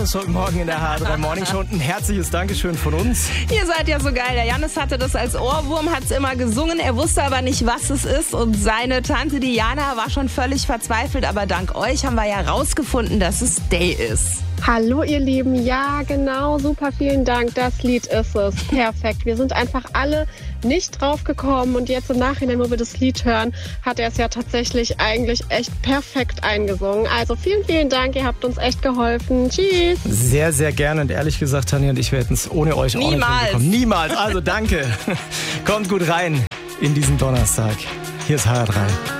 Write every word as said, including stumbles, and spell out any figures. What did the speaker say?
heute Morgen in der H drei Morning Show. Ein herzliches Dankeschön von uns. Ihr seid ja so geil. Der Jannis hatte das als Ohrwurm, hat es immer gesungen. Er wusste aber nicht, was es ist. Und seine Tante Diana war schon völlig verzweifelt. Aber dank euch haben wir ja rausgefunden, dass es Day ist. Hallo ihr Lieben, ja genau, super, vielen Dank, das Lied ist es, perfekt. Wir sind einfach alle nicht drauf gekommen und jetzt im Nachhinein, wo wir das Lied hören, hat er es ja tatsächlich eigentlich echt perfekt eingesungen. Also vielen, vielen Dank, ihr habt uns echt geholfen. Tschüss. Sehr, sehr gerne und ehrlich gesagt, Tanja und ich, wir hätten es ohne euch auch nicht hinbekommen. Niemals, also danke. Kommt gut rein in diesen Donnerstag. Hier ist H drei.